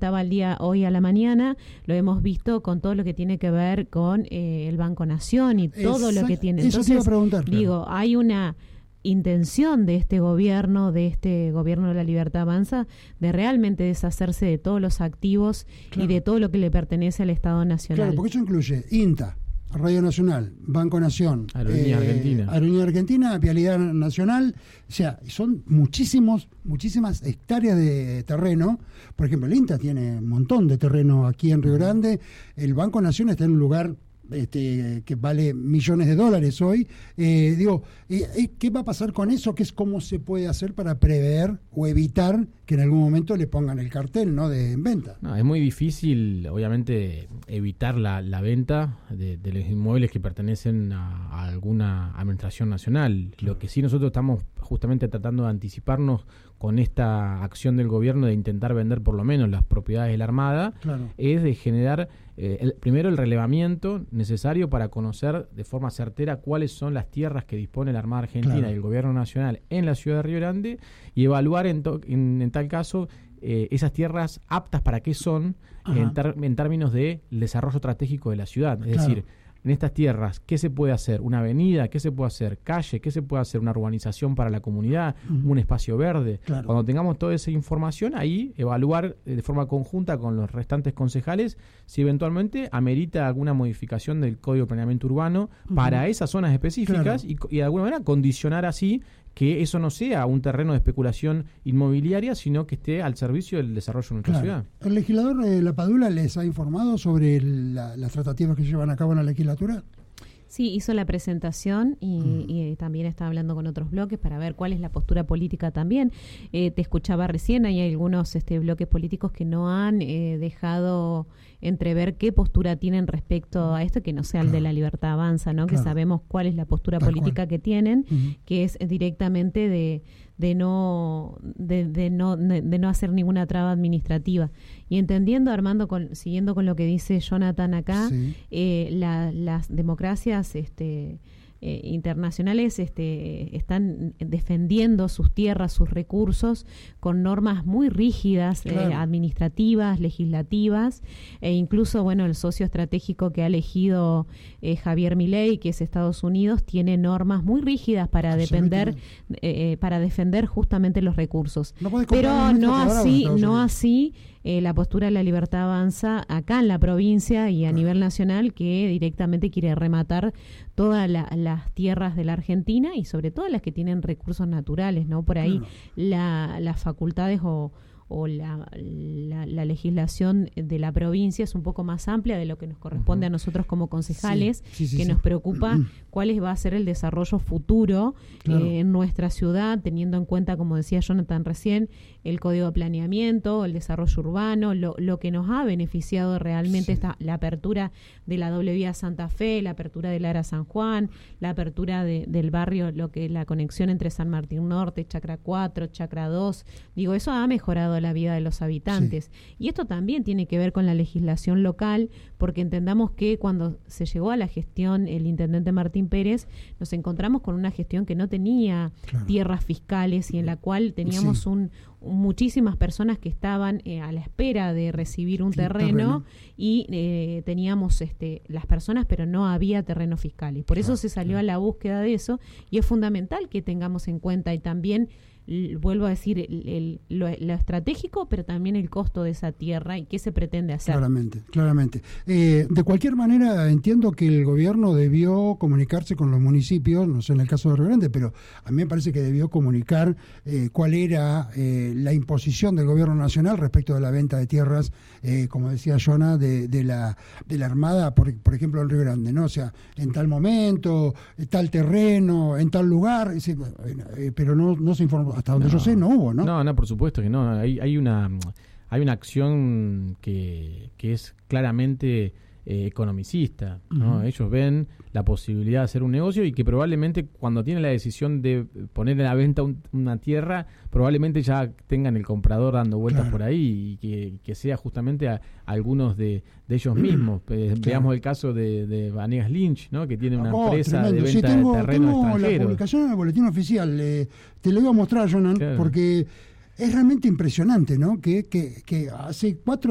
comentaba hoy a la mañana, lo hemos visto con todo lo que tiene que ver con el Banco Nación y todo lo que tiene. Entonces, eso te iba a preguntar. Digo, hay una intención de este gobierno de la Libertad Avanza, de realmente deshacerse de todos los activos y de todo lo que le pertenece al Estado Nacional. Claro, porque eso incluye INTA, Radio Nacional, Banco Nación, Aerolínea Argentina, Vialidad Nacional, o sea, son muchísimas hectáreas de terreno. Por ejemplo, el INTA tiene un montón de terreno aquí en Río Grande, el Banco Nación está en un lugar que vale millones de dólares hoy. ¿Qué va a pasar con eso? ¿Cómo se puede hacer para prever o evitar que en algún momento le pongan el cartel, ¿no?, en venta? No, es muy difícil, obviamente, evitar la venta de los inmuebles que pertenecen a alguna administración nacional. Lo que sí nosotros estamos justamente tratando de anticiparnos con esta acción del gobierno de intentar vender por lo menos las propiedades de la Armada, es de generar primero el relevamiento necesario para conocer de forma certera cuáles son las tierras que dispone la Armada Argentina y el gobierno nacional en la ciudad de Río Grande, y evaluar en tal caso esas tierras aptas para qué son en términos del desarrollo estratégico de la ciudad. Es decir, en estas tierras, ¿qué se puede hacer? ¿Una avenida? ¿Qué se puede hacer? ¿Calle? ¿Qué se puede hacer? ¿Una urbanización para la comunidad? ¿Un espacio verde? Cuando tengamos toda esa información, ahí evaluar de forma conjunta con los restantes concejales si eventualmente amerita alguna modificación del Código de Planeamiento Urbano para esas zonas específicas y de alguna manera condicionar así que eso no sea un terreno de especulación inmobiliaria, sino que esté al servicio del desarrollo de nuestra ciudad. ¿El legislador Lapadula les ha informado sobre las tratativas que llevan a cabo en la legislatura? Sí, hizo la presentación y también está hablando con otros bloques para ver cuál es la postura política también. Te escuchaba recién, hay algunos bloques políticos que no han dejado entrever qué postura tienen respecto a esto, que no sea el de la Libertad Avanza, ¿no? Que sabemos cuál es la postura política que tienen, que es directamente de no hacer ninguna traba administrativa. Y entendiendo, Armando, siguiendo con lo que dice Jonathan acá, las democracias internacionales están defendiendo sus tierras, sus recursos, con normas muy rígidas, administrativas, legislativas, e incluso, el socio estratégico que ha elegido Javier Milei, que es Estados Unidos, tiene normas muy rígidas para defender justamente los recursos. Pero no así la postura de la Libertad Avanza acá en la provincia y a nivel nacional, que directamente quiere rematar todas las tierras de la Argentina y sobre todo las que tienen recursos naturales, ¿no? Por ahí las facultades o la legislación de la provincia es un poco más amplia de lo que nos corresponde a nosotros como concejales, nos preocupa cuál va a ser el desarrollo futuro en nuestra ciudad, teniendo en cuenta, como decía Jonathan recién, el Código de Planeamiento, el desarrollo urbano, lo que nos ha beneficiado realmente la apertura de la doble vía Santa Fe, la apertura del Ara San Juan, la apertura del barrio, lo que la conexión entre San Martín Norte, Chacra 4, Chacra 2, eso ha mejorado la vida de los habitantes. Y esto también tiene que ver con la legislación local, porque entendamos que cuando se llegó a la gestión el intendente Martín Pérez, nos encontramos con una gestión que no tenía tierras fiscales y en la cual teníamos muchísimas personas que estaban a la espera de recibir un terreno y teníamos las personas, pero no había terrenos fiscales. Por eso se salió a la búsqueda de eso, y es fundamental que tengamos en cuenta y también vuelvo a decir lo estratégico, pero también el costo de esa tierra y qué se pretende hacer. Claramente. De cualquier manera, entiendo que el gobierno debió comunicarse con los municipios, no sé en el caso de Río Grande, pero a mí me parece que debió comunicar cuál era la imposición del gobierno nacional respecto de la venta de tierras, como decía Jonah, de la Armada, por ejemplo, en Río Grande, ¿no? O sea, en tal momento, tal terreno, en tal lugar, pero no se informó. Hasta donde yo sé, no hubo, ¿no? No, por supuesto que no. Hay una acción que es claramente economicista, ¿no? Ellos ven la posibilidad de hacer un negocio y que probablemente cuando tienen la decisión de poner en la venta una tierra, probablemente ya tengan el comprador dando vueltas por ahí y que sea justamente a algunos de ellos mismos. Veamos el caso de Vanegas Lynch, ¿no? Que tiene una empresa de venta de terrenos extranjeros. La publicación en el boletín oficial, te lo iba a mostrar, Jonan, porque es realmente impresionante, ¿no? Que hace 4